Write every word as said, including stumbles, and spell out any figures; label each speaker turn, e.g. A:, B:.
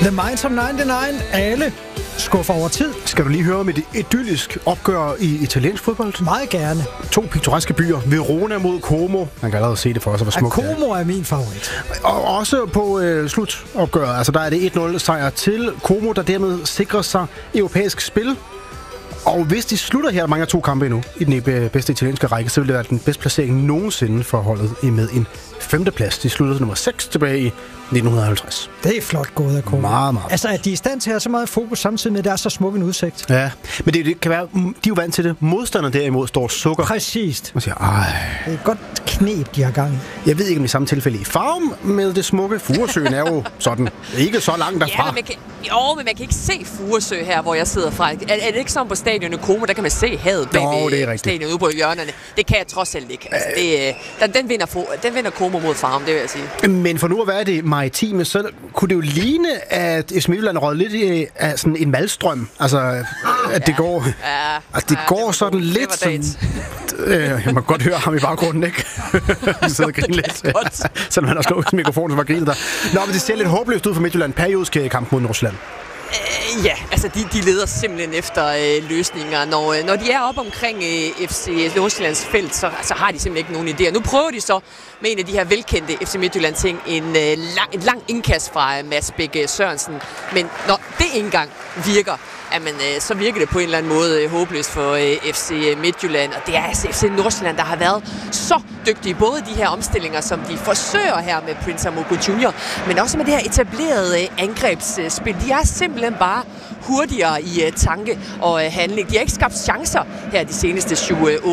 A: The Minds of nioghalvfems, alle skuffer over tid.
B: Skal du lige høre om et idyllisk opgør i italiensk fodbold?
A: Meget gerne.
B: To piktoreske byer. Verona mod Como. Man kan allerede se det for sig, hvor smukt det er.
A: Como er min favorit.
B: Og også på øh, slutopgøret. Altså der er det et nul sejr til Como, der dermed sikrer sig europæisk spil. Og hvis de slutter her, mange af to kampe endnu, i den bedste italienske række, så vil det være den bedste placering nogensinde for holdet med en femteplads. De sluttede nummer seks tilbage i nitten halvtreds.
A: Det er flot gået af Como.
B: Meget, meget.
A: Altså, at de er i stand til at have så meget fokus samtidig med, at der er så smuk en udsigt.
B: Ja, men det, det kan være, de er jo vant til det. Modstanderne derimod står sukker.
A: Præcis.
B: Og siger, ej.
A: Det er et godt knep, de har gang i.
B: Jeg ved ikke, om i samme tilfælde i Farum med det smukke. Furesøen er jo sådan ikke så langt derfra.
C: Ja, men man kan, jo, men man kan ikke se Furesø her, hvor jeg sidder fra. Er, er det ikke sådan på stadionet Como, der kan man se havet bag ved stadionet ude på hjørnerne? Det kan jeg trods alt ikke. Altså, det, den, den, vinder, den vinder Como mod Farum, det vil jeg sige.
B: Men for nu at være det maritime, så kunne det jo ligne, at F C Midtjylland rød lidt i af sådan en malstrøm. Altså, at ja, det går,
C: ja,
B: altså, det
C: ja,
B: går
C: det
B: sådan
C: god.
B: lidt som... Øh, jeg må godt høre ham i baggrunden, ikke? Han sidder og griner lidt. Selvom han har slået mikrofonen, så var grinet der. Nå, men det ser lidt håbløst ud for Midtjylland. Periodisk kamp mod Nordsjælland.
C: Uh, ja, altså de, de leder simpelthen efter uh, løsninger. Når, uh, når de er oppe omkring uh, F C Nordsjællands felt, så, så har de simpelthen ikke nogen idéer. Nu prøver de så med en af de her velkendte F C Midtjylland ting, en, uh, lang, en lang indkast fra uh, Mads Bække Sørensen. Men når det ikke engang virker, jamen, øh, så virker det på en eller anden måde øh, håbløst for øh, F C Midtjylland. Og det er altså F C Nordsjælland, der har været så dygtige. Både de her omstillinger, som de forsøger her med Prince Amogo junior, men også med det her etablerede øh, angrebsspil. De er simpelthen bare hurtigere i øh, tanke og øh, handling. De har ikke skabt chancer her de seneste syv